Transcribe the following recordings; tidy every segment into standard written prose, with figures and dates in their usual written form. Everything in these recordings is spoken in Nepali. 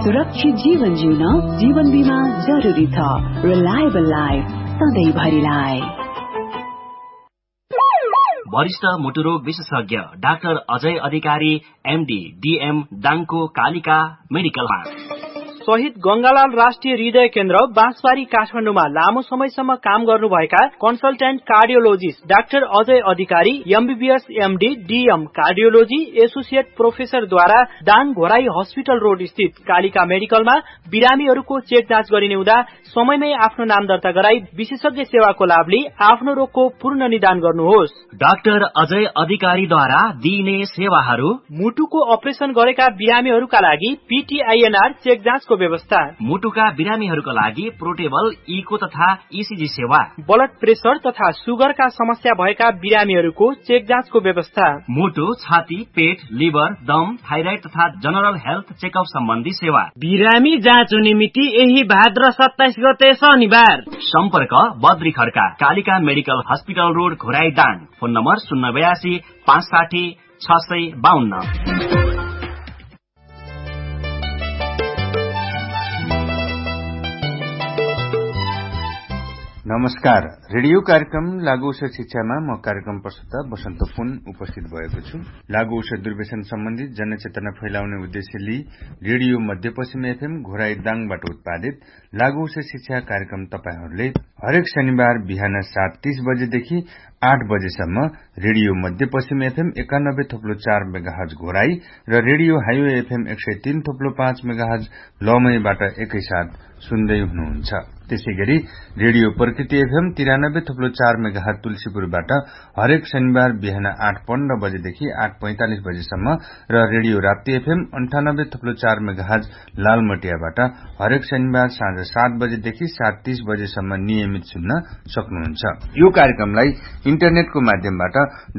सुरक्षित जीवन जिउन जीवन बीमा जरुरी छ। Reliable life सधैँभरिलाई। वरिष्ठ मुटुरोग विशेषज्ञ डाक्टर अजय अधिकारी एमडी डीएम दाङको कालिका मेडिकलमा। शहीद गंगालाल राष्ट्रिय हृदय केन्द्र बाँसबारी काठमाडौँमा लामो समयसम्म काम गर्नुभएका कन्सल्टेन्ट कार्डियोलोजिस्ट डाक्टर अजय अधिकारी MBBS MD DM cardiology associate प्रोफेसरद्वारा Dang Ghorahi hospital road स्थित कालिका मेडिकलमा बिरामीहरूको चेक जाँच गरिने हुँदा समयमै आफ्नो नाम दर्ता गराई विशेषज्ञ सेवाको लाभ लिई आफ्नो रोगको पूर्ण निदान गर्नुहोस्। डाक्टर अजय अधिकारीद्वारा दिइने सेवाहरू: मुटुको अपरेसन गरेका बिरामीहरूका लागि पीटीआईएनआर चेक जाँचको व्यवस्था, मुटुका बिरामीहरूका लागि पोर्टेबल इको तथा ईसीजी सेवा, ब्लड प्रेसर तथा सुगरका समस्या भएका बिरामीहरूको चेक जाँचको व्यवस्था, मुटु, छाती, पेट, लिभर, दम, थाइराइड तथा जनरल हेल्थ चेकअप सम्बन्धी सेवा। बिरामी जाँच हुने मिति यही भाद्र 27 गते शनिबार। सम्पर्क Badri Khadka Kalika medical hospital road Ghorahi Dang. Phone number 082 560 652। नमस्कार। रेडियो कार्यक्रम लागू औषध शिक्षामा म कार्यक्रम प्रस्तुता बसन्त पुन उपस्थित भएको छु। लागू औषध दुर्व्यसन सम्बन्धी जनचेतना फैलाउने उद्देश्य लिई रेडियो मध्यपश्चिम एफएम घोराई दाङबाट उत्पादित लागू औषध शिक्षा कार्यक्रम तपाईहरूले हरेक शनिबार बिहान 7:30 बजेदेखि 8 बजेसम्म रेडियो मध्यपश्चिम एफएम 91.4 मेगाहर्ज घोराई र रेडियो हाइवे एफएम 103.5 मेगाहर्ज लमईबाट एकैसाथ सुन्दै हुनुहुन्छ। त्यसैगरी रेडियो प्रकृति एफएम 93.4 मेगाहर्ज तुलसीपुरबाट हरेक शनिबार बिहान 8:15 बजेदेखि 8:45 बजेसम्म र रेडियो राप्ती एफएम 98.4 मेगाहर्ज लालमटियाबाट हरेक शनिबार साँझ 7 बजेदेखि 7:30 बजेसम्म नियमित सुन्न सक्नुहुन्छ। यो कार्यक्रमलाई इन्टरनेटको माध्यमबाट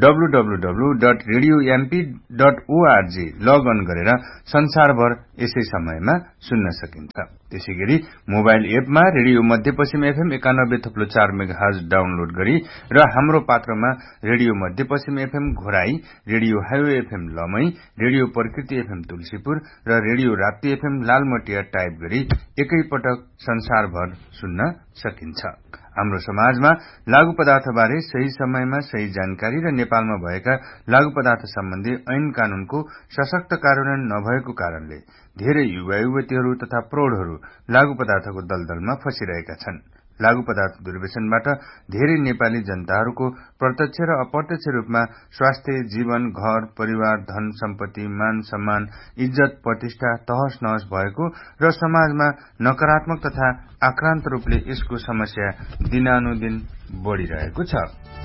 www.radiomp.org लगअन गरेर संसारभर यसै समयमा सुन्न सकिन्छ। त्यसैगरी मोबाइल एपमा रेडियो मध्यपश्चिम एफएम 91.4 मेगाहर्ज डाउनलोड गरी र हाम्रो पात्रमा रेडियो मध्यपश्चिम FM Ghorahi, radio highway FM लमई, radio प्रकृति एफएम तुलसीपुर र radio Rapti FM Lalmatia type गरी एकैपटक संसारभर सुन्न सकिन्छ। हाम्रो समाजमा लागू पदार्थबारे सही समयमा सही जानकारी र नेपालमा भएका लागू पदार्थ सम्बन्धी ऐन कानूनको सशक्त कार्यान्वयन नभएको कारणले धेरै युवा युवतीहरू तथा प्रौढहरू लागू पदार्थको दलदलमा फँसिरहेका छन्। लागू पदार्थ दुर्व्यसनबाट धेरै नेपाली जनताहरूको प्रत्यक्ष र अप्रत्यक्ष रूपमा स्वास्थ्य, जीवन, घर, परिवार, धन सम्पत्ति, मान सम्मान, इज्जत, प्रतिष्ठा तहस नहस भएको र समाजमा नकारात्मक तथा आक्रान्त रूपले यसको समस्या दिनानुदिन बढ़िरहेको छ।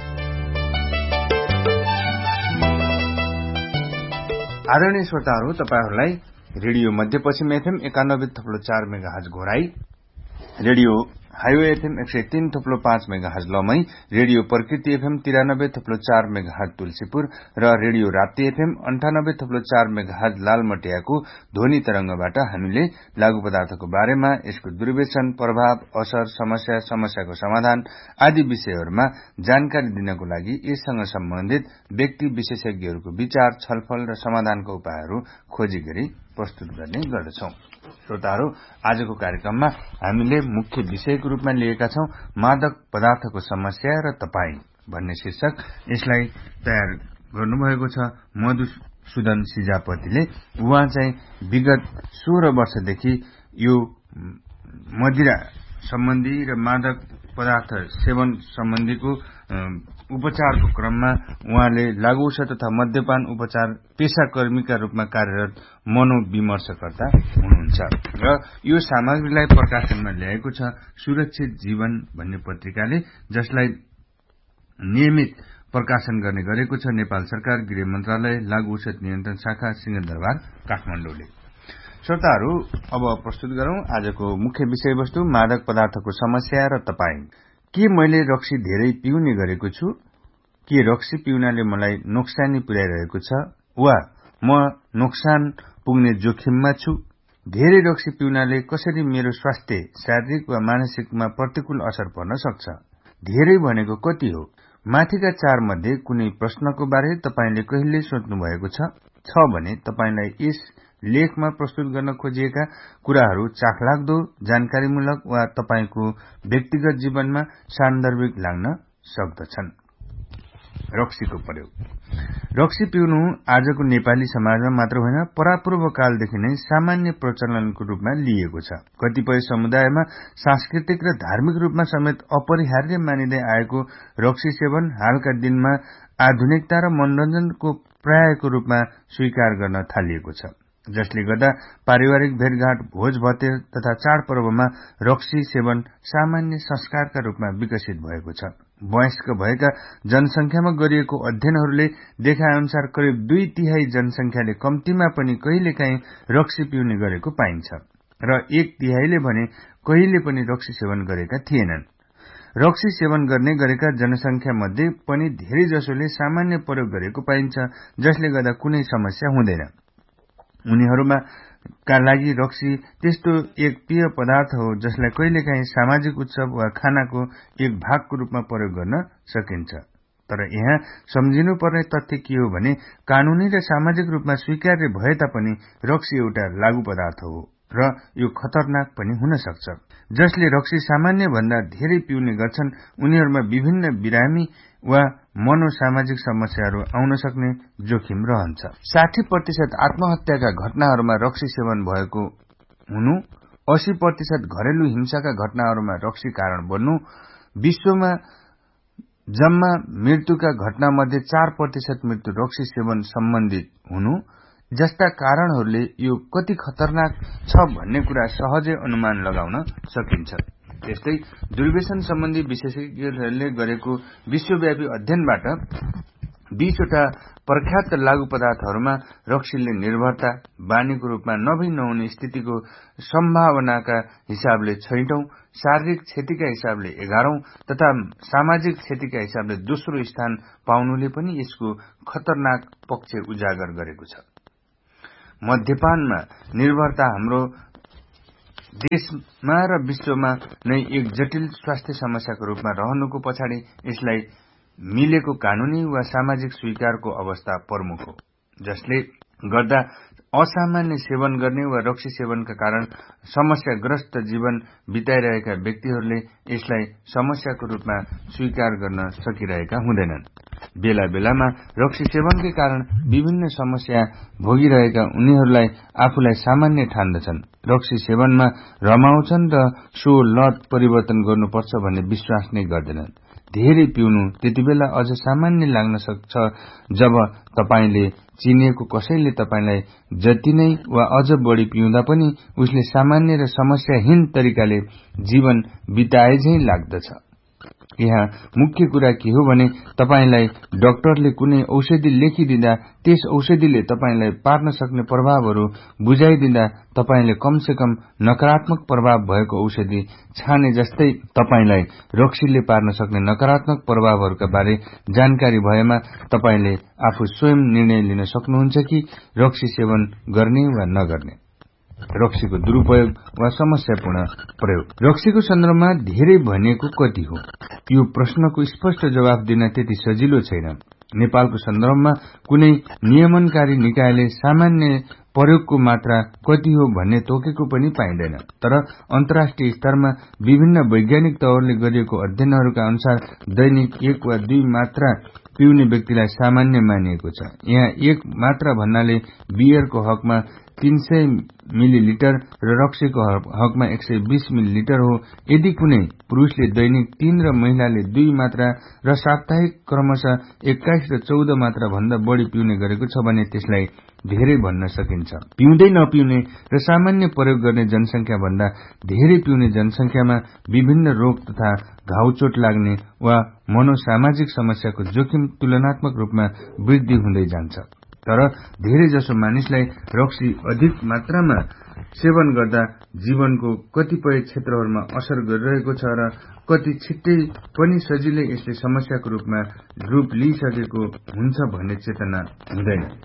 आदरणीय श्रोताहरू, तपाईहरूलाई रेडियो मध्यपश्चिम FM 91.4 megahertz Ghorahi, radio highway FM 103.5 megahertz लमई, radio प्रकृति एफएम 93.4 मेगाहर्ज तुलसीपुर र रेडियो राप्ती एफएम 98.4 मेगाहर्ज लालमटियाको ध्वनि तरंगबाट हामीले लागू पदार्थको बारेमा, यसको दुर्व्यसन, प्रभाव, असर, समस्याको समाधान आदि विषयहरूमा जानकारी दिनको लागि यससँग सम्बन्धित व्यक्ति विशेषज्ञहरूको विचार, छलफल र समाधानका उपायहरू खोजी गरी प्रस्तुत गर्ने गर्दछौं। श्रोताहरू, आजको कार्यक्रममा हामीले मुख्य विषयको रूपमा लिएका छौं मादक पदार्थको समस्या र तपाई भन्ने शीर्षक। यसलाई तयार गर्नुभएको छ मधुसूदन सिजापतिले। उहाँ चाहिँ विगत 16 वर्षदेखि यो मदिरा सम्बन्धी र मादक पदार्थ सेवन सम्बन्धीको उपचारको क्रममा उहाँले लागू औषध तथा मद्यपान उपचार पेशाकर्मीका रूपमा कार्यरत मनोविमर्शकर्ता हुनुहुन्छ र यो सामग्रीलाई प्रकाशनमा ल्याएको छ सुरक्षित जीवन भन्ने पत्रिकाले, जसलाई नियमित प्रकाशन गर्ने गरेको छ नेपाल सरकार गृह मन्त्रालय लागू औषध नियन्त्रण शाखा सिंहदरबार काठमाडौँले। श्रोताहरू, अब प्रस्तुत गरौं आजको मुख्य विषयवस्तु मादक पदार्थको समस्या र तपाई। के मैले रक्सी धेरै पिउने गरेको छु? के रक्सी पिउनाले मलाई नोक्सानी पुर्याइरहेको छ वा म नोक्सान पुग्ने जोखिममा छु? धेरै रक्सी पिउनाले कसरी मेरो स्वास्थ्य, शारीरिक वा मानसिकमा प्रतिकूल असर पर्न सक्छ? धेरै भनेको कति हो? माथिका 4 मध्ये कुनै प्रश्नको बारे तपाईले कहिले सोच्नु भएको छ भने तपाईलाई यस लेखमा प्रस्तुत गर्न खोजिएका कुराहरू चाखलाग्दो, जानकारीमूलक वा तपाईको व्यक्तिगत जीवनमा सान्दर्भिक लाग्न सक्दछन्। रक्सीको प्रयोग। रक्सी पिउनु आजको नेपाली समाजमा मात्र होइन, परापूर्व कालदेखि नै सामान्य प्रचलनको रूपमा लिएको छ। कतिपय समुदायमा सांस्कृतिक र धार्मिक रूपमा समेत अपरिहार्य मानिँदै आएको रक्सी सेवन हालका दिनमा आधुनिकता र मनोरञ्जनको पर्यायको रूपमा स्वीकार गर्न थालिएको छ, जसले गर्दा पारिवारिक भेटघाट, भोज भतेर तथा चाडपर्वमा रक्सी सेवन सामान्य संस्कारका रूपमा विकसित भएको छ। वयस्क भएका जनसंख्यामा गरिएको अध्ययनहरूले देखाएअनुसार करिब 2/3 जनसंख्याले कम्तीमा पनि कहिलेकाहीँ रक्सी पिउने गरेको पाइन्छ र 1/3 भने कहिले पनि रक्सी सेवन गरेका थिएनन्। रक्सी सेवन गर्ने गरेका जनसंख्या मध्ये पनि धेरै जसोले सामान्य प्रयोग गरेको पाइन्छ, जसले गर्दा कुनै समस्या हुँदैन। उनीहरूमा का लागि रक्सी त्यस्तो एक पेय पदार्थ हो जसलाई कहिलेकाहीँ सामाजिक उत्सव वा खानाको एक भागको रूपमा प्रयोग गर्न सकिन्छ। तर यहाँ सम्झिनुपर्ने तथ्य के हो भने कानूनी र सामाजिक रूपमा स्वीकार्य भए तापनि रक्सी एउटा लागू पदार्थ हो र यो खतरनाक पनि हुन सक्छ। जसले रक्सी सामान्य भन्दा धेरै पिउने गर्छन् उनीहरूमा विभिन्न बिरामी वा मनोसामाजिक समस्याहरू आउन सक्ने जोखिम रहन्छ। 60% आत्महत्याका घटनाहरूमा रक्सी सेवन भएको हुनु, 80% घरेलु हिंसाका घटनाहरूमा रक्सी कारण बन्नु, विश्वमा जम्मा मृत्युका घटनामध्ये 4% मृत्यु रक्सी सेवन सम्बन्धित हुनु जस्ता कारणहरूले यो कति खतरनाक छ भन्ने कुरा सहजै अनुमान लगाउन सकिन्छ। त्यस्तै दुर्व्यसन सम्बन्धी विशेषज्ञहरूले गरेको विश्वव्यापी अध्ययनबाट 20 वटा प्रख्यात लागू पदार्थहरूमा रक्सीले निर्भरता, बानीको रूपमा नभई नहुने स्थितिको सम्भावनाका हिसाबले 6औं, शारीरिक क्षतिका हिसाबले 11औं तथा सामाजिक क्षतिका हिसाबले दोस्रो स्थान पाउनुले पनि यसको खतरनाक पक्ष उजागर गरेको छ। मद्यपानमा निर्भरता हाम्रो देशमा र विश्वमा नै एक जटिल स्वास्थ्य समस्याको रूपमा रहनुको पछाडि यसलाई मिलेको कानूनी वा सामाजिक स्वीकारको अवस्था प्रमुख हो, जसले गर्दा असामान्य सेवन गर्ने वा रक्सी सेवनका कारण समस्याग्रस्त जीवन बिताइरहेका व्यक्तिहरूले यसलाई समस्याको रूपमा स्वीकार गर्न सकिरहेका हुँदैनन्। बेला बेलामा रक्सी सेवनकै कारण विभिन्न समस्या भोगिरहेका उनीहरूलाई आफूलाई सामान्य ठान्दछन्, रक्सी सेवनमा रमाउँछन् र सो लत परिवर्तन गर्नुपर्छ भन्ने विश्वास नै गर्दैनन्। धेरै पिउनु त्यतिबेला अझ सामान्य लाग्न सक्छ जब तपाईले चिनेको कसैले तपाईलाई जति नै वा अझ बढी पिउँदा पनि उसले सामान्य र समस्याहीन तरिकाले जीवन बिताएझै लाग्दछ। यहाँ मुख्य कुरा के हो भने तपाईलाई डाक्टरले कुनै औषधि लेखिदिँदा त्यस औषधिले तपाईलाई पार्न सक्ने प्रभावहरू बुझाइदिँदा तपाईले कमसे कम नकारात्मक प्रभाव भएको औषधि छाने जस्तै तपाईलाई रक्सीले पार्न सक्ने नकारात्मक प्रभावहरूका बारे जानकारी भएमा तपाईले आफू स्वयं निर्णय लिन सक्नुहुन्छ कि रक्सी सेवन गर्ने वा नगर्ने। रक्सीको दुरूपयोग वा समस्यापूर्ण प्रयोग। रक्सीको सन्दर्भमा धेरै भनेको कति हो, यो प्रश्नको स्पष्ट जवाफ दिन त्यति सजिलो छैन। नेपालको सन्दर्भमा कुनै नियमनकारी निकायले सामान्य प्रयोगको मात्रा कति हो भन्ने तोकेको पनि पाइँदैन, तर अन्तर्राष्ट्रिय स्तरमा विभिन्न वैज्ञानिक तवरले गरिएको अध्ययनहरूका अनुसार दैनिक 1 वा 2 मात्रा पिउने व्यक्तिलाई सामान्य मानिएको छ। यहाँ 1 मात्रा भन्नाले बियरको हकमा 300 मिलिलिटर र रक्सीको हकमा 120 मिलिलिटर हो। यदि कुनै पुरुषले दैनिक 3 र महिलाले 2 मात्रा र साप्ताहिक क्रमशः 21 र 14 मात्रा भन्दा बढी पिउने गरेको छ भने त्यसलाई धेरै भन्न सकिन्छ। पिउँदै नपिउने र सामान्य प्रयोग गर्ने जनसंख्या भन्दा धेरै पिउने जनसंख्यामा विभिन्न रोग तथा घाउचोट लाग्ने वा मनोसामाजिक समस्याको जोखिम तुलनात्मक रूपमा वृद्धि हुँदै जान्छ। तर धेरै जसो मानिसलाई रक्सी अधिक मात्रामा सेवन गर्दा जीवनको कतिपय क्षेत्रहरूमा असर गरिरहेको छ र कति छिट्टै पनि सजिलै यसले समस्याको रूप लिइसकेको हुन्छ भन्ने चेतना हुँदैन।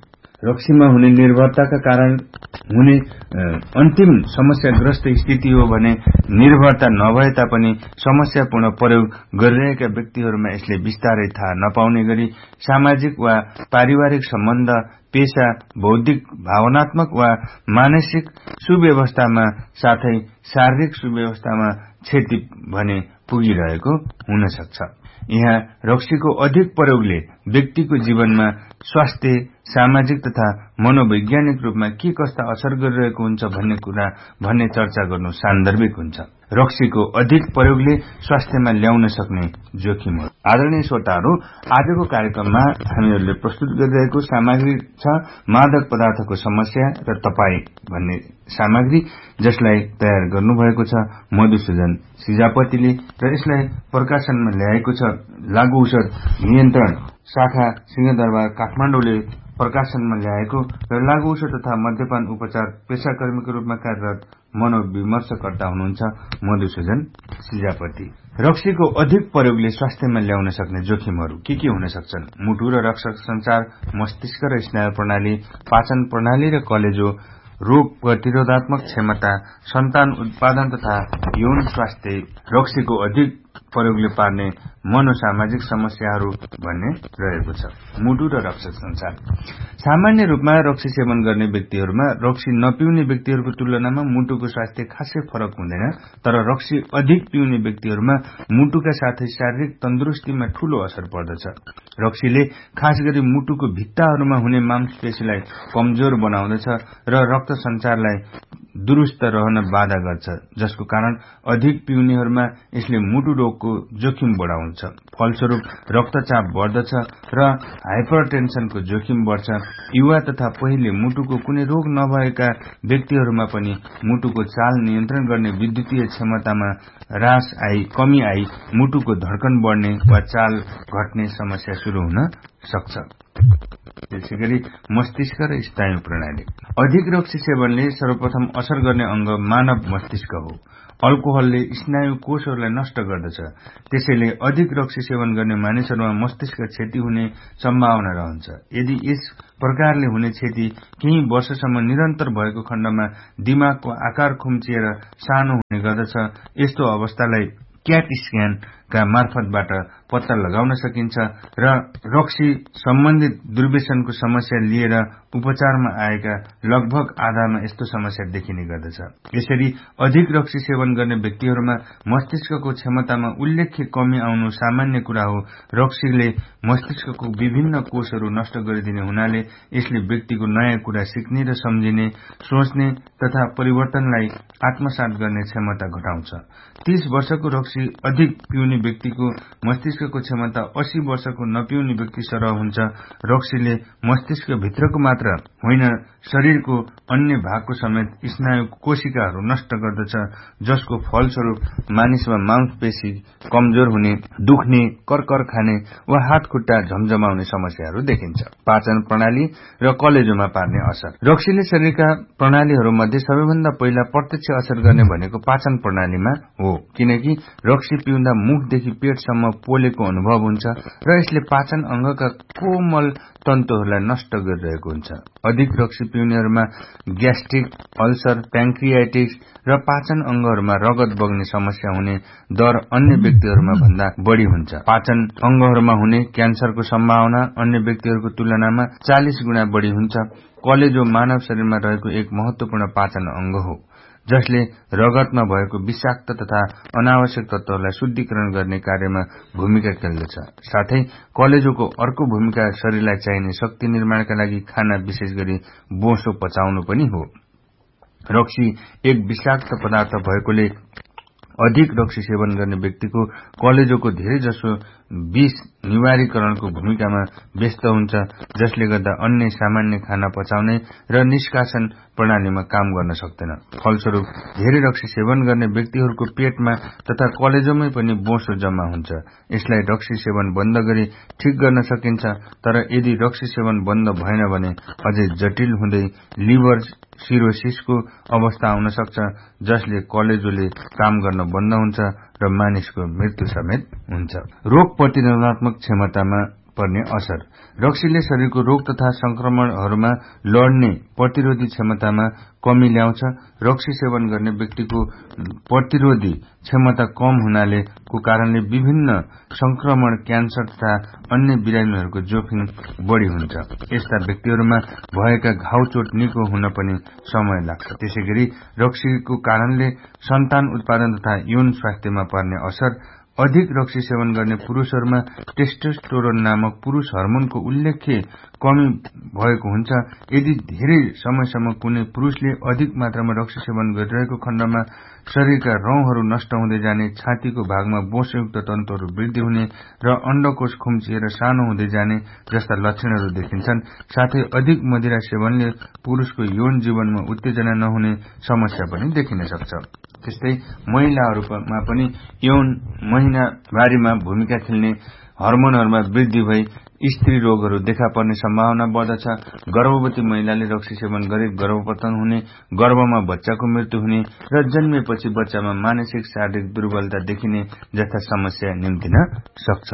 रक्सीमा हुने निर्भरताका कारण हुने अन्तिम समस्याग्रस्त स्थिति हो भने निर्भरता नभए तापनि समस्यापूर्ण प्रयोग गरिरहेका व्यक्तिहरूमा यसले विस्तारै थाहा नपाउने गरी सामाजिक वा पारिवारिक सम्बन्ध, पेशा, बौद्धिक, भावनात्मक वा मानसिक सुव्यवस्थामा साथै शारीरिक सुव्यवस्थामा क्षति भने पुगिरहेको हुन सक्छ। यहाँ रक्सीको अधिक प्रयोगले व्यक्तिको जीवनमा स्वास्थ्य, सामाजिक तथा मनोवैज्ञानिक रूपमा के कस्ता असर गरिरहेको हुन्छ भन्ने चर्चा गर्नु सान्दर्भिक हुन्छ। रक्सीको अधिक प्रयोगले स्वास्थ्यमा ल्याउन सक्ने जोखिमहरू। आदरणीय श्रोताहरू, आजको कार्यक्रममा हामीहरूले प्रस्तुत गरिरहेको सामग्री छ मादक पदार्थको समस्या र तपाई भन्ने सामग्री, जसलाई तयार गर्नुभएको छ मधुसूदन सिजापतिले र यसलाई प्रकाशनमा ल्याएको छ लागू औषध नियन्त्रण शाखा सिंहदरबार काठमाडौँले प्रकाशनमा ल्याएको र लागू औषध तथा मद्यपान उपचार पेशाकर्मीको रूपमा कार्यरत मनोविमर्शकर्ता हुनुहुन्छ मधुसूदन सिजापति। रक्सीको अधिक प्रयोगले स्वास्थ्यमा ल्याउन सक्ने जोखिमहरू के हुन सक्छन्? मुटु र रक्त सञ्चार, मस्तिष्क र स्नायु प्रणाली, पाचन प्रणाली र कलेजो, रोग प्रतिरोधात्मक क्षमता, सन्तान उत्पादन तथा यौन स्वास्थ्य, रक्सीको अधिक प्रयोगले पार्ने मनोसामाजिक समस्याहरू भन्ने रहेको छ। मुटु र रक्त सञ्चार। सामान्य रूपमा रक्सी सेवन गर्ने व्यक्तिहरूमा रक्सी नपिउने व्यक्तिहरूको तुलनामा मुटुको स्वास्थ्य खासै फरक हुँदैन, तर रक्सी अधिक पिउने व्यक्तिहरूमा मुटुका साथै शारीरिक तन्दुरुस्तीमा ठूलो असर पर्दछ। रक्सीले खास गरी मुटुको भित्ताहरूमा हुने मांसपेशीलाई कमजोर बनाउँदछ र रक्त सञ्चारलाई दुरुस्त रहन बाधा गर्छ, जसको कारण अधिक पिउनेहरूमा यसले मुटु रोगको जोखिम बढाउँछ। फलस्वरूप रक्तचाप बढ्दछ र हाइपरटेन्सनको जोखिम बढ्छ। युवा तथा पहिले मुटुको कुनै रोग नभएका व्यक्तिहरूमा पनि मुटुको चाल नियन्त्रण गर्ने विद्युतीय क्षमतामा कमी आई मुटुको धड्कन बढ्ने वा चाल घट्ने समस्या शुरू हुन सक्छ। त्यसैगरी मस्तिष्क र स्नायु प्रणाली। अधिक रक्सी सेवनले सर्वप्रथम असर गर्ने अंग मानव मस्तिष्क हो। अल्कोहलले स्नायु कोषहरूलाई नष्ट गर्दछ, त्यसैले अधिक रक्सी सेवन गर्ने मानिसहरूमा मस्तिष्क क्षति हुने सम्भावना रहन्छ। यदि यस प्रकारले हुने क्षति केही वर्षसम्म निरन्तर भएको खण्डमा दिमागको आकार खुम्चिएर सानो हुने गर्दछ। यस्तो अवस्थालाई क्याट स्क्यानका मार्फतबाट पत्ता लगाउन सकिन्छ र रक्सी सम्बन्धित दुर्व्यसनको समस्या लिएर उपचारमा आएका लगभग आधामा यस्तो समस्या देखिने गर्दछ। यसरी अधिक रक्सी सेवन गर्ने व्यक्तिहरूमा मस्तिष्कको क्षमतामा उल्लेख्य कमी आउनु सामान्य कुरा हो। रक्सीले मस्तिष्कको विभिन्न कोषहरू नष्ट गरिदिने हुनाले यसले व्यक्तिको नयाँ कुरा सिक्ने र सम्झिने, सोच्ने तथा परिवर्तनलाई आत्मसात गर्ने क्षमता घटाउँछ। 30 वर्षको रक्सी अधिक पिउने व्यक्तिको मस्तिष्कको क्षमता 80 वर्षको नपिउने व्यक्ति सरह हुन्छ। रक्सीले मस्तिष्क भित्रको मात्र होइन, शरीरको अन्य भागको समेत स्नायु कोशिकाहरू नष्ट गर्दछ, जसको फलस्वरूप मानिसमा मांसपेशी कमजोर हुने, दुख्ने, करकर खाने वा हात खुट्टा झमझमाउने समस्याहरू देखिन्छ। पाचन प्रणाली र कलेजोमा पार्ने असर। रक्सीले शरीरका प्रणालीहरूमध्ये सबैभन्दा पहिला प्रत्यक्ष असर गर्ने भनेको पाचन प्रणालीमा हो, किनकि रक्सी पिउँदा मुखदेखि पेटसम्म पोलेको अनुभव हुन्छ र यसले पाचन अंगका कोमल तन्तुहरूलाई नष्ट गरिरहेको हुन्छ। अधिक रक्सी पिउनेहरूमा ग्यास्ट्रिक अल्सर, प्याङ्क्रियाटिक्स र पाचन अंगहरूमा रगत बग्ने समस्या हुने दर अन्य व्यक्तिहरूमा भन्दा बढ़ी हुन्छ। पाचन अंगहरूमा हुने क्यान्सरको सम्भावना अन्य व्यक्तिहरूको तुलनामा 40 गुणा बढ़ी हुन्छ। कलेजो मानव शरीरमा रहेको एक महत्वपूर्ण पाचन अंग हो, जसले रगतमा भएको विषाक्त तथा अनावश्यक तत्वहरूलाई शुद्धिकरण गर्ने कार्यमा भूमिका खेल्दछ। साथै कलेजोको अर्को भूमिका शरीरलाई चाहिने शक्ति निर्माणका लागि खाना, विशेष गरी बोसो पचाउनु पनि हो। रक्सी एक विषाक्त पदार्थ भएकोले अधिक रक्सी सेवन गर्ने व्यक्तिको कलेजोको धेरै जसो विष निवारीकरणको भूमिकामा व्यस्त हुन्छ, जसले गर्दा अन्य सामान्य खाना पचाउने र निष्कासन प्रणालीमा काम गर्न सक्दैन। फलस्वरूप धेरै रक्सी सेवन गर्ने व्यक्तिहरूको पेटमा तथा कलेजोमै पनि बोसो जम्मा हुन्छ। यसलाई रक्सी सेवन बन्द गरी ठीक गर्न सकिन्छ, तर यदि रक्सी सेवन बन्द भएन भने अझै जटिल हुँदै लिभर सिरोसिसको अवस्था आउन सक्छ, जसले कलेजोले काम गर्न बन्द हुन्छ र मानिसको मृत्यु समेत हुन्छ। रोग प्रतिरोधात्मक क्षमतामा पर्ने असर। रक्सीले शरीरको रोग तथा संक्रमणहरूमा लड्ने प्रतिरोधी क्षमतामा कमी ल्याउँछ। रक्सी सेवन गर्ने व्यक्तिको प्रतिरोधी क्षमता कम हुनाले को कारणले विभिन्न संक्रमण, क्यान्सर तथा अन्य बिरामीहरूको जोखिम बढ़ी हुन्छ। यस्ता व्यक्तिहरूमा भएका घाउचोट निको हुन पनि समय लाग्छ। त्यसैगरी रक्सीको कारणले सन्तान उत्पादन तथा यौन स्वास्थ्यमा पर्ने असर। अधिक रक्सी सेवन गर्ने पुरूषहरूमा टेस्टोस्टेरोन नामक पुरूष हर्मोनको उल्लेख्य कमी भएको हुन्छ। यदि धेरै समयसम्म कुनै पुरूषले अधिक मात्रामा रक्सी सेवन गरिरहेको खण्डमा शरीरका रौँहरू नष्ट हुँदै जाने, छातीको भागमा बोसयुक्त तन्तुहरू वृद्धि हुने र अण्डकोश खुम्चिएर सानो हुँदै जाने जस्ता लक्षणहरू देखिन्छन्। साथै अधिक मदिरा सेवनले पुरूषको यौन जीवनमा उत्तेजना नहुने समस्या पनि देखिन सक्छ। त्यस्तै महिलाहरूमा पनि यौन महिनावारीमा भूमिका खेल्ने हर्मोनहरूमा वृद्धि भई स्त्री रोगहरू देखा पर्ने सम्भावना बढ्दछ। गर्भवती महिलाले रक्सी सेवन गरी गर्भपतन हुने, गर्भमा बच्चाको मृत्यु हुने र जन्मेपछि बच्चामा मानसिक शारीरिक दुर्बलता देखिने जस्ता समस्या निम्तिन सक्छ।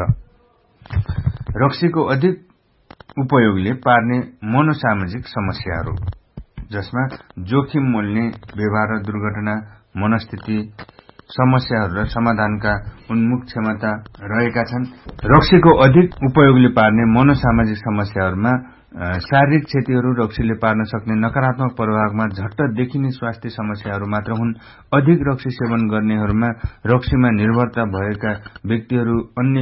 रक्सीको अधिक उपयोगले पार्ने मनोसामाजिक समस्याहरू, जसमा जोखिम मोल्ने व्यवहार र दुर्घटना, मनस्थिति समस्याहरू र समाधानका उन्मुख क्षमता रहेका छन्। रक्सीको अधिक उपयोगले पार्ने मनोसामाजिक समस्याहरूमा शारीरिक क्षतिहरू, रक्सीले पार्न सक्ने नकारात्मक प्रभावमा झट्ट देखिने स्वास्थ्य समस्याहरू मात्र हुन्। अधिक रक्सी सेवन गर्नेहरूमा रक्सीमा निर्भरता भएका व्यक्तिहरू अन्य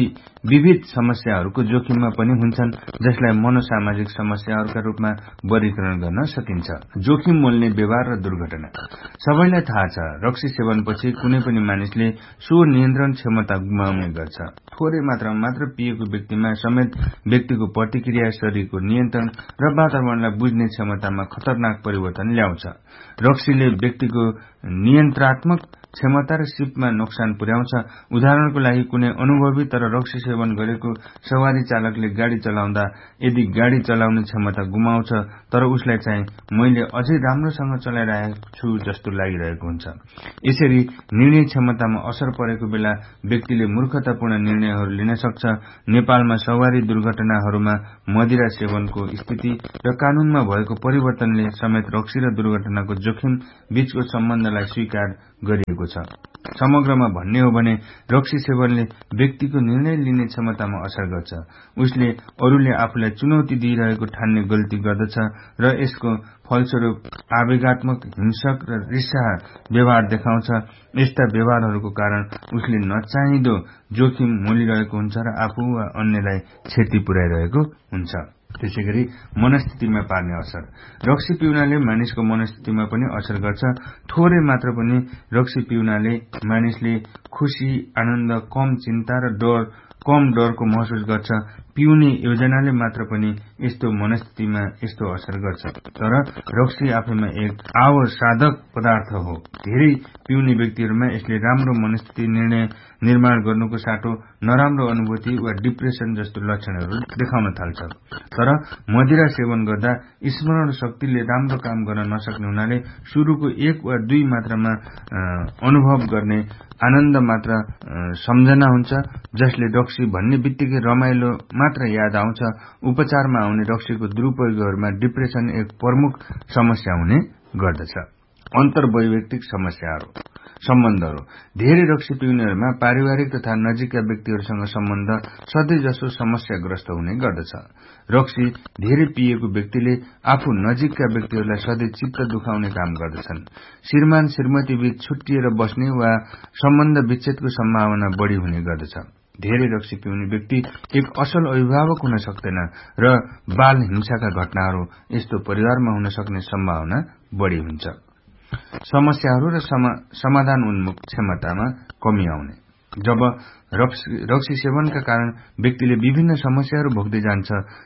विविध समस्याहरूको जोखिममा पनि हुन्छन्, जसलाई मनोसामाजिक समस्याहरूका रूपमा वर्गीकरण गर्न सकिन्छ। जोखिम मोल्ने व्यवहार र दुर्घटना। सबैलाई थाहा छ, रक्सी सेवनपछि कुनै पनि मानिसले स्व नियन्त्रण क्षमता गुमाउने गर्छ। थोरै मात्रामा मात्र पिएको व्यक्तिमा समेत व्यक्तिको प्रतिक्रिया, शरीरको नियन्त्रण र वातावरणलाई बुझ्ने क्षमतामा खतरनाक परिवर्तन ल्याउँछ। रक्सीले व्यक्तिको नियन्त्रणात्मक क्षमता र सिपमा नोक्सान पुर्याउँछ। उदाहरणको लागि, कुनै अनुभवी तर रक्सी सेवन गरेको सवारी चालकले गाड़ी चलाउँदा यदि गाड़ी चलाउने क्षमता गुमाउँछ, तर उसलाई चाहिँ मैले अझै राम्रोसँग चलाइरहेको छु जस्तो लागिरहेको हुन्छ। यसरी निर्णय क्षमतामा असर परेको बेला व्यक्तिले मूर्खतापूर्ण निर्णयहरू लिन सक्छ। नेपालमा सवारी दुर्घटनाहरूमा मदिरा सेवनको स्थिति र कानूनमा भएको परिवर्तनले समेत रक्सी र दुर्घटनाको जोखिम बीचको सम्बन्धलाई स्वीकार गरिएको छ। समग्रमा भन्ने हो भने रक्सी सेवनले व्यक्तिको निर्णय लिने क्षमतामा असर गर्छ। उसले अरूले आफूलाई चुनौती दिइरहेको ठान्ने गल्ती गर्दछ र यसको फलस्वरूप आवेगात्मक, हिंसक र रिसाह व्यवहार देखाउँछ। यस्ता व्यवहारहरूको कारण उसले नचाहिँदो जोखिम मोलिरहेको हुन्छ र आफू वा अन्यलाई क्षति पुर्याइरहेको हुन्छ। त्यसैगरी मनस्थितिमा पार्ने असर। रक्सी पिउनाले मानिसको मनस्थितिमा पनि असर गर्छ। थोरै मात्र पनि रक्सी पिउनाले मानिसले खुशी, आनन्द, कम चिन्ता र कम डरको महसुस गर्छ। पिउने योजनाले मात्र पनि यस्तो मनस्थितिमा यस्तो असर गर्छ। तर रक्सी आफैमा एक आवसाधक पदार्थ हो। धेरै पिउने व्यक्तिहरूमा यसले राम्रो मनस्थिति निर्माण गर्नुको साटो नराम्रो अनुभूति वा डिप्रेसन जस्तो लक्षणहरू देखाउन थाल्छ। तर मदिरा सेवन गर्दा स्मरण शक्तिले राम्रो काम गर्न नसक्ने हुनाले शुरूको 1 वा 2 मात्रामा अनुभव गर्ने आनन्द मात्र सम्झना हुन्छ, जसले रक्सी भन्ने बित्तिकै रमाइलो मात्र याद आउँछ। उपचारमा आउने रक्सीको दुरुपयोगहरूमा डिप्रेसन एक प्रमुख समस्या हुने गर्दछ। अन्तर्वैयक्तिक सम्बन्धहरू। धेरै रक्सी पिउनेहरूमा पारिवारिक तथा नजिकका व्यक्तिहरूसँग सम्बन्ध सधैँ जसो समस्याग्रस्त हुने गर्दछ। रक्सी धेरै पिएको व्यक्तिले आफू नजिकका व्यक्तिहरूलाई सधैँ चित्त दुखाउने काम गर्दछन्। श्रीमान श्रीमती बीच छुट्टिएर बस्ने वा सम्बन्ध विच्छेदको सम्भावना बढ़ी हुने गर्दछ। धेरै रक्सी पिउने व्यक्ति एक असल अभिभावक हुन सक्दैन र बाल हिंसाका घटनाहरू यस्तो परिवारमा हुन सक्ने सम्भावना बढ़ी हुन्छ। समस्याहरू र समाधान उन्मुख क्षमतामा कमी आउने। जब रक्सी सेवनका कारण व्यक्तिले विभिन्न समस्याहरू भोग्दै जान्छ,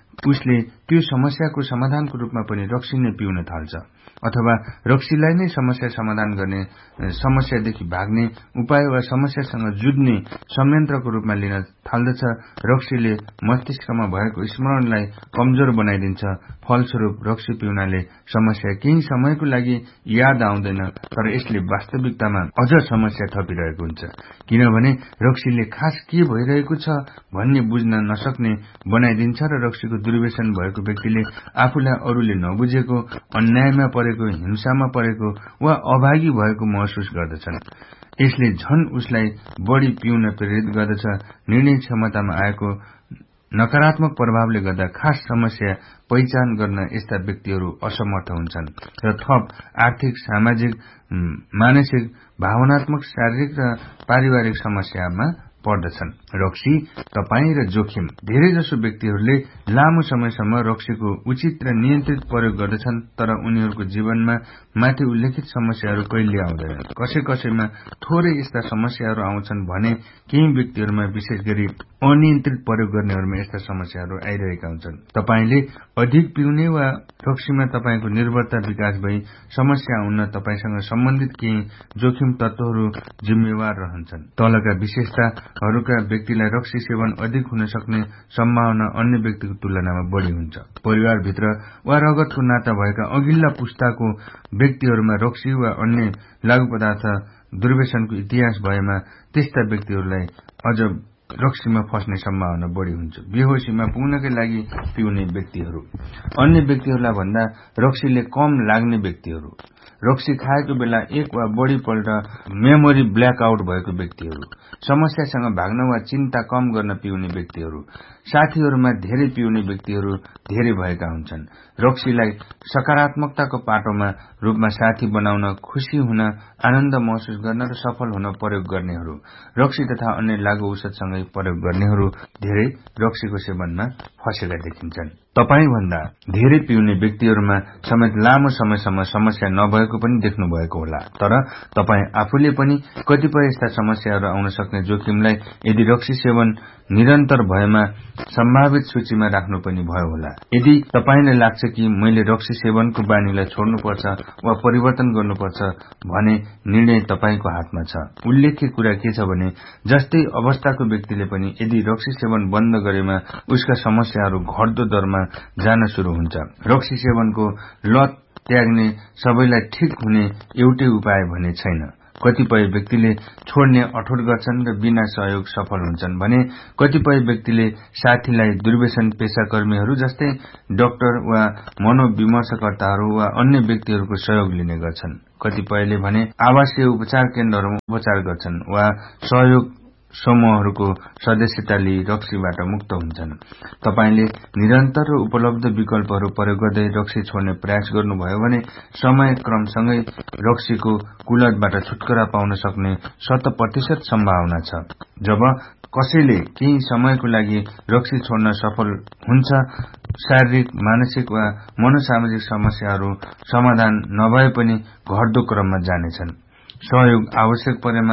उसले त्यो समस्याको समाधानको रूपमा पनि रक्सी नै पिउन थाल्छ अथवा रक्सीलाई नै समस्या समाधान गर्ने, समस्यादेखि भाग्ने उपाय वा समस्यासँग जुझ्ने संयन्त्रको रूपमा लिन थाल्दछ। रक्सीले मस्तिष्कमा भएको स्मरणलाई कमजोर बनाइदिन्छ। फलस्वरूप रक्सी पिउनाले समस्या केही समयको लागि याद आउँदैन, तर यसले वास्तविकतामा अझ समस्या थपिरहेको हुन्छ, किनभने रक्सीले खास के भइरहेको छ भन्ने बुझ्न नसक्ने बनाइदिन्छ र रक्सीको दुर्व्यसन भएको व्यक्तिले आफूलाई अरूले नबुझेको, अन्यायमा परेको, हिंसामा परेको वा अभागी भएको महसुस गर्दछन्। यसले झन उसलाई बढी पिउन प्रेरित गर्दछ। निर्णय क्षमतामा आएको नकारात्मक प्रभावले गर्दा खास समस्या पहिचान गर्न यस्ता व्यक्तिहरू असमर्थ हुन्छन् र थप आर्थिक, सामाजिक, मानसिक, भावनात्मक, शारीरिक र पारिवारिक समस्यामा पर्दछन्। रक्सी, तपाई र जोखिम। धेरैजसो व्यक्तिहरूले लामो समयसम्म रक्सीको उचित र नियन्त्रित प्रयोग गर्दछन्, तर उनीहरूको जीवनमा माथि उल्लेखित समस्याहरू कहिले आउँदैनन्। कसैमा थोरै यस्ता समस्याहरू आउँछन् भने केही व्यक्तिहरूमा, विशेष गरी अनियन्त्रित प्रयोग गर्नेहरूमा यस्ता समस्याहरू आइरहेका हुन्छन्। तपाईले अधिक पिउने वा रक्सीमा तपाईको निर्भरता विकास भई समस्या आउन तपाईसँग सम्बन्धित केही जोखिम तत्वहरू जिम्मेवार रहन्छन्। तलका विशेषताहरूका व्यक्तिलाई रक्सी सेवन अधिक हुन सक्ने सम्भावना अन्य व्यक्तिको तुलनामा बढ़ी हुन्छ। परिवारभित्र वा रगतको नाता भएका अघिल्ला पुस्ताको व्यक्तिहरूमा रक्सी वा अन्य लागू पदार्थ दुर्व्यसनको इतिहास भएमा त्यस्ता व्यक्तिहरूलाई अझ रक्सीमा फस्ने सम्भावना बढ़ी हुन्छ। बेहोसीमा पुग्नकै लागि पिउने व्यक्तिहरू। अन्य व्यक्तिहरूलाई भन्दा रक्सीले कम लाग्ने व्यक्तिहरू। रक्सी खाएको बेला एक वा बढ़ी पल्ट मेमोरी ब्ल्याकआउट भएको व्यक्तिहरू। समस्यासँग भाग्न वा चिन्ता कम गर्न पिउने व्यक्तिहरू। साथीहरूमा धेरै पिउने व्यक्तिहरू धेरै भएका हुन्छन्। रक्सीलाई सकारात्मकताको पाटोमा रूपमा साथी बनाउन, खुशी हुन, आनन्द महसुस गर्न र सफल हुन प्रयोग गर्नेहरू। रक्सी तथा अन्य लागू औषधसँगै प्रयोग गर्नेहरू धेरै रक्सीको सेवनमा फँसेका देखिन्छन्। तपाई भन्दा धेरै पिउने व्यक्तिहरूमा समेत लामो समयसम्म समस्या नभएको पनि देख्नु भएको होला, तर तपाई आफूले पनि कतिपय यस्ता समस्याहरू आउन सक्ने जोखिमलाई यदि रक्सी सेवन निरन्तर भएमा सम्भावित सूचीमा राख्नु पनि भयो होला। यदि तपाईलाई लाग्छ कि मैले रक्सी सेवनको बानीलाई छोड्नुपर्छ वा परिवर्तन गर्नुपर्छ भने निर्णय तपाईको हातमा छ। उल्लेख्य कुरा के छ भने, जस्तै अवस्थाको व्यक्तिले पनि यदि रक्सी सेवन बन्द गरेमा उसका समस्याहरू घट्दो दरमा जान शुरू हुन्छ। रक्सी सेवनको लत त्याग्ने सबैलाई ठिक हुने एउटै उपाय भने छैन। कतिपय व्यक्तिले छोड्ने अठोट गर्छन् र बिना सहयोग सफल हुन्छन् भने कतिपय व्यक्तिले साथीलाई, दुर्व्यसन पेशाकर्मीहरू जस्तै डाक्टर वा मनोविमर्शकर्ताहरू वा अन्य व्यक्तिहरूको सहयोग लिने गर्छन्। कतिपयले भने आवासीय उपचार केन्द्रहरूमा उपचार गर्छन् वा सहयोग समूहहरूको सदस्यता लिई रक्सीबाट मुक्त हुन्छन्। तपाईले निरन्तर र उपलब्ध विकल्पहरू प्रयोग गर्दै रक्सी छोड्ने प्रयास गर्नुभयो भने समय क्रमसँगै रक्सीको कुलतबाट छुटकारा पाउन सक्ने 100% सम्भावना छ। जब कसैले केही समयको लागि रक्सी छोड्न सफल हुन्छ, शारीरिक, मानसिक वा मनोसामाजिक समस्याहरू समाधान नभए पनि घट्दो क्रममा जानेछन्। सहयोग आवश्यक परेमा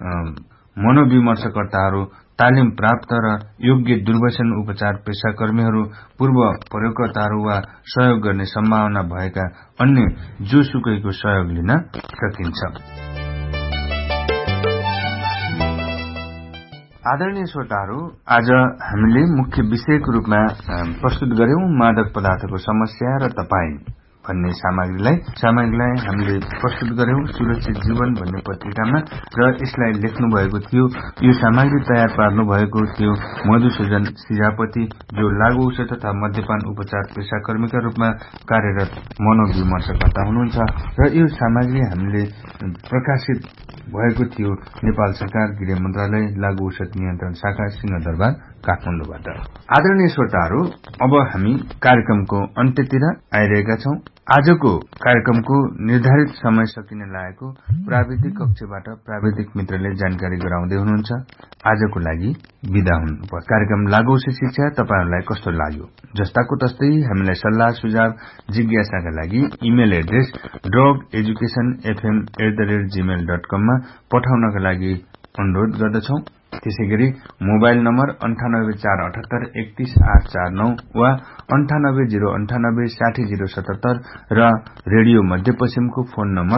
मनोविमर्शकर्ताहरू, तालिम प्राप्त र योग्य दुर्व्यसन उपचार पेशाकर्मीहरू, पूर्व प्रयोगकर्ताहरू वा सहयोग गर्ने सम्भावना भएका अन्य जोसुकैको सहयोग लिन सकिन्छ। आदरणीय श्रोताहरू, आज हामीले मुख्य विषयको रूपमा प्रस्तुत गर्यौं मादक पदार्थको समस्या र तपाई भन्ने सामग्रीलाई हामीले प्रस्तुत गर्यौं सुरक्षित जीवन भन्ने पत्रिकामा र यसलाई लेख्नु भएको थियो, यो सामग्री तयार पार्नु भएको थियो मधुसूदन सिजापति, जो लागू औषध तथा मद्यपान उपचार पेशाकर्मीका रूपमा कार्यरत मनोविमर्शकर्ता हुनुहुन्छ र यो सामग्री हामीले प्रकाशित भएको थियो नेपाल सरकार गृह मन्त्रालय लागू औषध नियन्त्रण शाखा सिंहदरबार काठमाडौँबाट। आदरणीय श्रोताहरू, अब हामी कार्यक्रमको अन्त्यतिर आइरहेका छौं। आजको कार्यक्रमको निर्धारित समय सकिन लागेको प्राविधिक कक्षबाट प्राविधिक मित्रले जानकारी गराउँदै हुनुहुन्छ। आजको लागि बिदा हुनुपर्छ। कार्यक्रम लागू औषध शिक्षा तपाईहरुलाई कस्तो लाग्यो? जस्ताको तस्तै हामीलाई सल्लाह सुझाव जिज्ञासाका लागि इमेल एड्रेस drugeducationfm@gmail.com मा पठाउनका लागि अनुरोध गर्दछौं। त्यसैगरी मोबाइल नम्बर 9848831849 वा 9809860077 र रेडियो मध्यपश्चिमको फोन नम्बर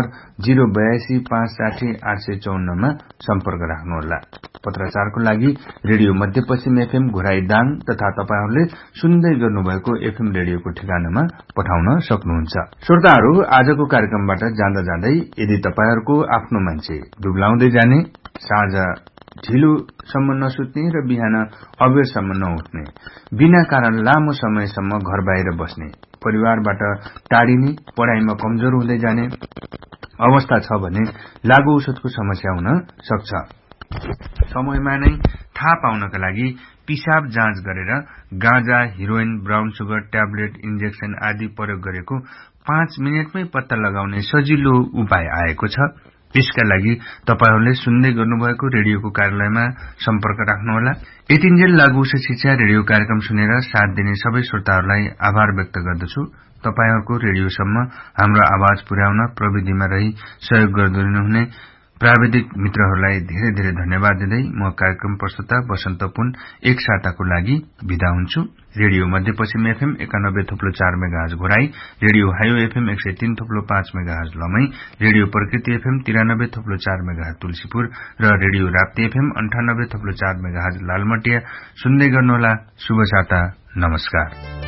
082560854 मा सम्पर्क राख्नुहोला। पत्राचारको लागि रेडियो मध्यपश्चिम एफएम घोराईदाङ तथा तपाईहरूले सुन्दै गर्नुभएको एफएम रेडियोको ठेगानामा पठाउन सक्नुहुन्छ। श्रोताहरू, आजको कार्यक्रमबाट जाँदा जाँदै यदि तपाईहरूको आफ्नो मान्छे दुब्लाउँदै जाने, साँझ ढिलोसम्म नसुत्ने र बिहान अबेरसम्म नउठ्ने, बिना कारण लामो समयसम्म घर बाहिर बस्ने, परिवारबाट टाढिने, पढ़ाइमा कमजोर हुँदै जाने अवस्था छ भने लागू औषधको समस्या हुन सक्छ। समयमा नै थाहा पाउनका लागि पिसाब जाँच गरेर गाँजा, heroine, brown sugar, tablet, injection आदि प्रयोग गरेको 5 मिनटमै पत्ता लगाउने सजिलो उपाय आएको छ। यसका लागि तपाईहरूले सुन्दै गर्नुभएको रेडियोको कार्यालयमा सम्पर्क राख्नुहोला। यतिन्जेल लागू औषध शिक्षा रेडियो कार्यक्रम सुनेर साथ दिने सबै श्रोताहरूलाई आभार व्यक्त गर्दछु। तपाईहरूको रेडियोसम्म हाम्रो आवाज पुर्याउन प्रविधिमा रही सहयोग गर्नुहुने प्राविधिक मित्रहरूलाई धेरै धेरै धन्यवाद दिँदै म कार्यक्रम प्रस्तुता वसन्त पुन एक साताको लागि बिदा हुन्छु। रेडियो मध्यपश्चिम FM 91.4 megahertz Ghorahi, radio highway FM 103.5 megahertz लमई, radio प्रकृति एफएम 93.4 मेगाहर्ज तुलसीपुर र radio Rapti FM 98.4 megahertz Lalmatia सुन्दै गर्नुहोला। शुभ साता, नमस्कार।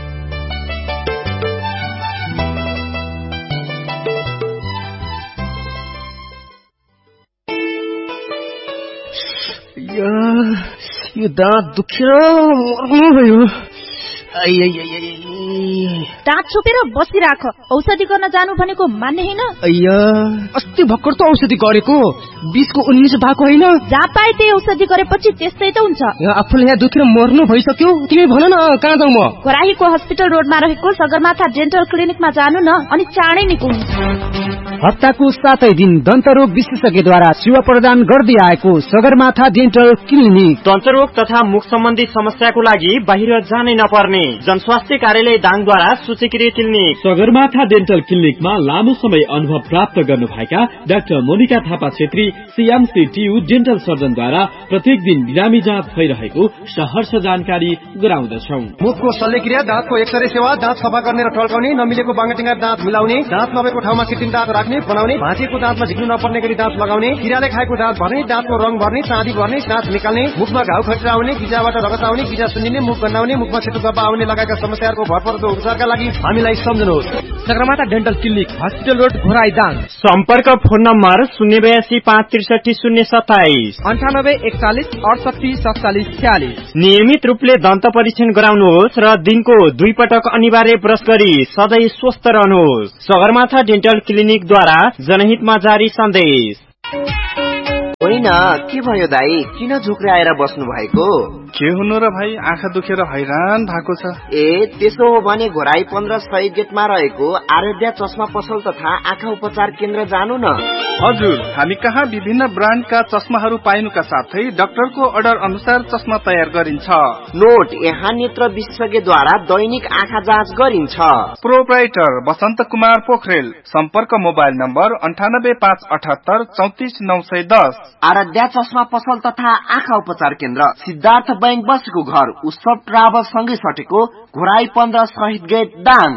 यो दाँत दुखेर मर्नु भयो। दाँत छोपेर बसिराख, औषधि गर्न जानु भनेको मान्ने हैन। अस्ति भर्खर त औषधि गरेको, 20 को 19 भएको होइन। जहाँ पाए त्यही औषधि गरेपछि त्यस्तै त हुन्छ। आफूले यहाँ दुखेर मर्नु भइसक्यो, तिमी भन न कहाँ जाउँ म? घोराहीको हस्पिटल रोडमा रहेको सगरमाथा डेन्टल क्लिनिकमा जानु न, अनि चाँडै निको हुन्छ। हप्ताको 7 दिन दन्तरोग विशेषज्ञद्वारा सेवा प्रदान गर्दै आएको सगरमाथा डेन्टल क्लिनिक। दन्तरोग तथा मुख सम्बन्धी समस्याको लागि बाहिर जानै नपर्ने जनस्वास्थ्य कार्यालय दाङद्वारा सूचीकृत क्लिनिक। सगरमाथा डेन्टल क्लिनिकमा लामो समय अनुभव प्राप्त गर्नुभएका doctor Monika Thapa Chhetri CMCTU dental सर्जनद्वारा प्रत्येक दिन बिरामी जाँच भइरहेको सहर्ष जानकारी गराउँदछौं। मुखको शल्यक्रिया, दाँतको एक्सरे सेवा, दाँत सफा गर्ने र टल्काउने, नमिलेको बाङ्गाटिङ्गा दाँत मिलाउने, दाँत नभएको ठाउँमा कृत्रिम दाँत राख्ने बनाउने, भाँचिएको दाँतमा झिक्नु नपर्ने गरी दाँत लगाउने, किराले खाएको दाँत भर्ने, दाँतको रङ भर्ने, चाँदी भर्ने, दाँत निकाल्ने, मुखमा घाउ खटिरा आउने, गिजाबाट रगत आउने, गिजा सुन्निने, मुख गन्नाउने, मुखमा सेतो धब्बा आउने लगायतका समस्याहरूको भरपर्दो उपचारका लागि हामीलाई सम्झनुहोस्। Sagarmatha dental clinic, hospital road, Ghorahi Dang. सम्पर्क फोन नम्बर 08256363027 9841484746। नियमित रूपले दन्त परीक्षण गराउनुहोस् र दिनको 2 पटक अनिवार्य ब्रश गरी सधैँ स्वस्थ रहनुहोस्। सगरमाथा डेन्टल क्लिनिकद्वारा जनहितमा जारी सन्देश। होइन, के भयो दाई, किन झुक्राएर बस्नु भएको? के हुनु र भाइ, आँखा दुखेर हैरान भएको छ। ए त्यसो हो भने घोराई 15 शहीद गेटमा रहेको आराध्या चस्मा पसल तथा आँखा उपचार केन्द्र जानु न। हजुर, हामी कहाँ विभिन्न ब्रान्डका चस्माहरू पाइनुका साथै डाक्टरको अर्डर अनुसार चस्मा तयार गरिन्छ। नोट, यहाँ नेत्र विशेषज्ञद्वारा दैनिक आँखा जाँच गरिन्छ। प्रोप्राइटर वसन्त कुमार पोखरेल। सम्पर्क मोबाइल नम्बर 9857844910। आराध्या चस्मा पसल तथा आँखा उपचार केन्द्र, सिद्धार्थ बैंक बसेको घर, उत्सव ट्राभल सँगै सटेको, घोराई 15 शहीद get Dang.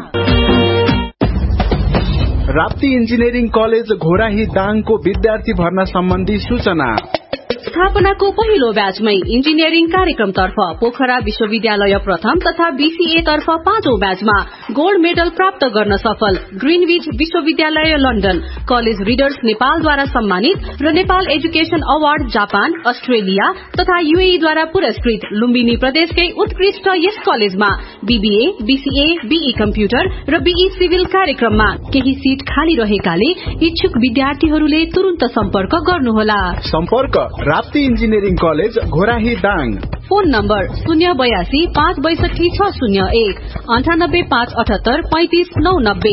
Rapti engineering college Ghorahi दाङको विद्यार्थी भर्ना सम्बन्धी सूचना। स्थापनाको पहिलो ब्याचमै इन्जिनियरिङ कार्यक्रम तर्फ पोखरा विश्वविद्यालय प्रथम तथा BCA तर्फ 5औं ब्याचमा गोल्ड मेडल प्राप्त गर्न सफल ग्रीनविच विश्वविद्यालय लन्डन, कलेज रिडर्स नेपालद्वारा सम्मानित र Nepal education award Japan, Australia तथा UAE द्वारा पुरस्कृत लुम्बिनी प्रदेशकै उत्कृष्ट यस कलेजमा BBA, BCA, BE कम्प्युटर र BE सिभिल कार्यक्रममा केही सीट खाली रहेकाले इच्छुक विद्यार्थीहरूले तुरुन्त सम्पर्क गर्नुहोला। सम्पर्क Rapti engineering college Ghorahi Dang. Phone number 082-562-601, 98-578-35-990,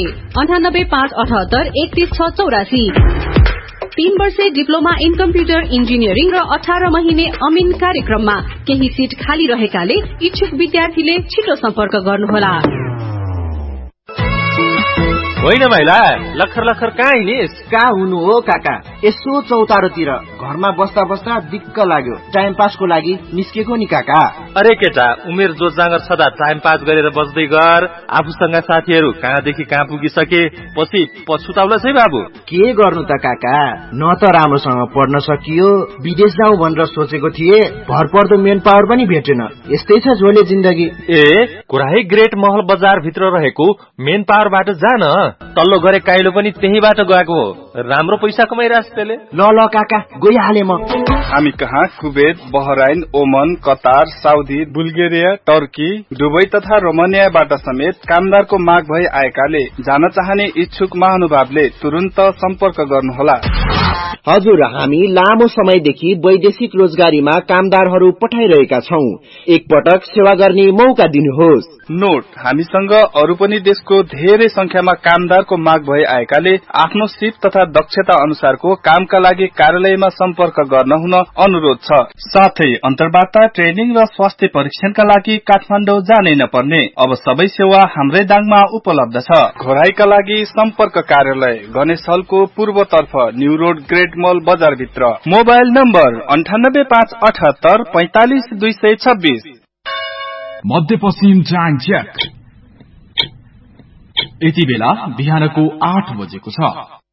98-578-31684। 3 वर्षे डिप्लोमा इन कम्प्युटर इन्जिनियरिङ र 18 महिने अमिन कार्यक्रममा केही सीट खाली रहेकाले इच्छुक विद्यार्थीले छिटो सम्पर्क गर्नुहोला। होइन भाइला, लखर लखर कहाँ हिँडिस? कहाँ हुनु हो काका, यसो चौतारोतिर घरमा बस्दा बस्दा दिक्क लाग्यो, टाइम पासको लागि निस्केको नि काका। अरे केटा, उमेर जोजागर छदा टाइम पास गरेर बस्दै गर। आफूसँग साथीहरू कहाँदेखि कहाँ पुगिसके, पछि पछुताउला छै बाबु। के गर्नु त काका, न त राम्रोसँग पढ्न सकियो, विदेश जाऊ भनेर सोचेको थिए, भरपर्दो मेन पावर पनि भेटेन। यस्तै छ झोले जिन्दगी। कुराही ग्रेट महल बजार भित्र रहेको मेन पावरबाट जान, तल्लो गरे काइलो पनि त्यहीबाट गएको हो। राम्रो पैसा कमाइरहेछ त्यसले। ल काका गइहाले म। हामी कहाँ कुवेत, बहराइन, ओमन, Qatar, Saudi, Bulgaria, Turkey, Dubai तथा रोमानियाबाट समेत कामदारको माग भई आएकाले जान चाहने इच्छुक महानुभावले तुरुन्त सम्पर्क गर्नुहोला। हजुर, हामी लामो समयदेखि वैदेशिक रोजगारीमा कामदारहरू पठाइरहेका छौं। एकपटक सेवा गर्ने मौका दिनुहोस्। नोट, हामीसँग अरू पनि देशको धेरै संख्यामा कामदारको माग भई आएकाले आफ्नो सिप तथा दक्षता अनुसारको कामका लागि कार्यालयमा सम्पर्क गर्न हुन अनुरोध छ। साथै अन्तर्वार्ता, ट्रेनिङ र स्वास्थ्य परीक्षणका लागि काठमाडौँ जानै नपर्ने अब सबै सेवा हाम्रै दाङमा उपलब्ध छ। घोराईका लागि सम्पर्क कार्यालय गणेश हलको पूर्वतर्फ न्यू रोड ग्रेट मल बजार भित्र। Mobile number 9857 45 226। मध्यपश्चिम टाइम चेक। यति बेला बिहानको 8 बजेको छ।